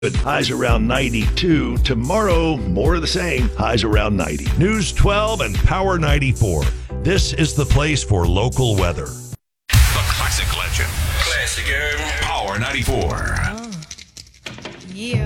Highs around 92. Tomorrow, more of the same. Highs around 90. News 12 and Power 94. This is the place for local weather. The classic legend. Classic, Power 94.